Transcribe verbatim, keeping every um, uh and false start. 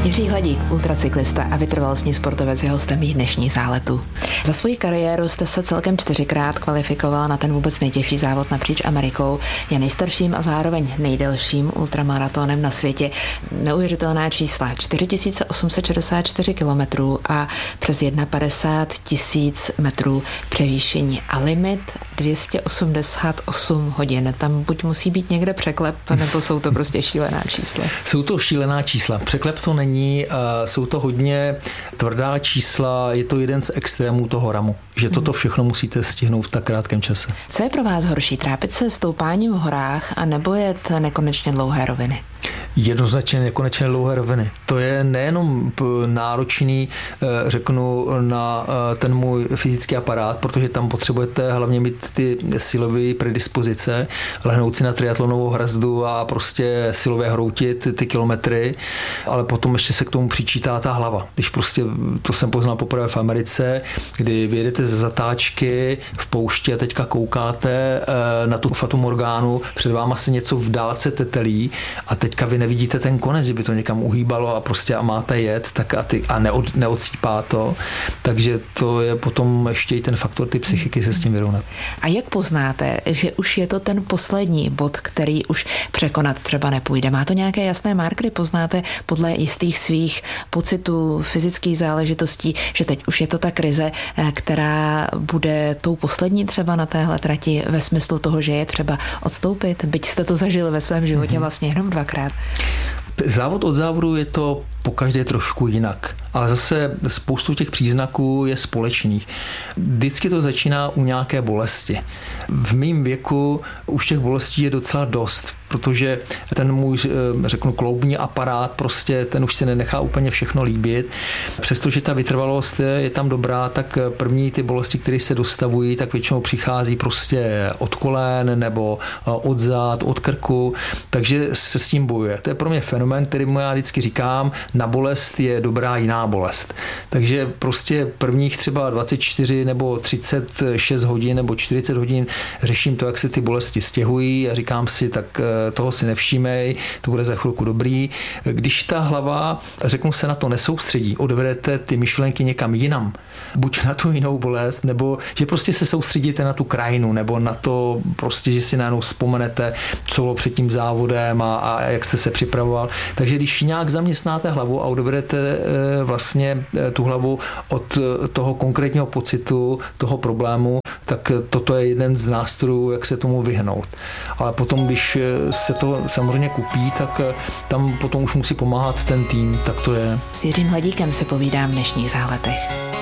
Jiří Hladík, ultracyklista a vytrvalostní sportovec, je hostem mých dnešních záletů. Za svoji kariéru jste se celkem čtyřikrát kvalifikoval na ten vůbec nejtěžší závod napříč Amerikou. Je nejstarším a zároveň nejdelším ultramaratonem na světě. Neuvěřitelná čísla. čtyři tisíce osm set šedesát čtyři kilometrů a přes padesát jedna tisíc metrů převýšení. A limit dvě stě osmdesát osm hodin. Tam buď musí být někde překlep, nebo jsou to prostě šílená čísla. Jsou to šílená čísla. Překlep to není, jsou to hodně tvrdá čísla, je to jeden z extrémů toho ramu, že toto všechno musíte stihnout v tak krátkém čase. Co je pro vás horší? Trápit se stoupáním v horách a nebo jet nekonečně dlouhé roviny? Jednoznačně nekonečně dlouhé roviny. To je nejenom náročný, řeknu, na ten můj fyzický aparát, protože tam potřebujete hlavně mít ty silové predispozice, lehnout si na triatlonovou hrazdu a prostě silově hroutit ty kilometry, ale potom ještě se k tomu přičítá ta hlava. Když prostě, to jsem poznal poprvé v Americe, kdy vyjedete ze zatáčky v poušti a teďka koukáte na tu Fatu Morgánu, před váma se něco v dálce tetelí a teďka vy nevidíte ten konec, že by to někam uhýbalo a prostě a máte jet tak a, ty, a neod, neodsýpá to. Takže to je potom ještě i ten faktor ty psychiky se s tím vyrovnat. A jak poznáte, že už je to ten poslední bod, který už překonat třeba nepůjde? Má to nějaké jasné markery? Poznáte podle jistých svých pocitů, fyzických záležitostí, že teď už je to ta krize, která bude tou poslední třeba na téhle trati ve smyslu toho, že je třeba odstoupit? Byť jste to zažil ve svém životě mm-hmm. vlastně jenom dvakrát. Závod od závodu je to pokaždé trošku jinak, ale zase spoustu těch příznaků je společných. Vždycky to začíná u nějaké bolesti. V mém věku už těch bolestí je docela dost, protože ten můj, řeknu, kloubní aparát, prostě ten už si nenechá úplně všechno líbit. Přestože ta vytrvalost je tam dobrá, tak první ty bolesti, které se dostavují, tak většinou přichází prostě od kolen nebo od zad, od krku, takže se s tím bojuje. To je pro mě fenomén, který mu já vždycky říkám, na bolest je dobrá jiná bolest. Takže prostě prvních třeba dvacet čtyři nebo třicet šest hodin nebo čtyřicet hodin řeším to, jak se ty bolesti stěhují a říkám si, tak toho si nevšímej, to bude za chvilku dobrý. Když ta hlava, řeknu, se na to nesoustředí, odvedete ty myšlenky někam jinam, buď na tu jinou bolest, nebo že prostě se soustředíte na tu krajinu, nebo na to prostě, že si najednou vzpomenete, co bylo před tím závodem a, a jak jste se připravoval. Takže když nějak zaměstnáte hlavu a odvedete e, vlastně e, tu hlavu od toho konkrétního pocitu, toho problému, tak toto je jeden z nástrojů, jak se tomu vyhnout. Ale potom, když se to samozřejmě kupí, tak tam potom už musí pomáhat ten tým, tak to je. S Jiřím Hladíkem se povídám v dnešních záletech.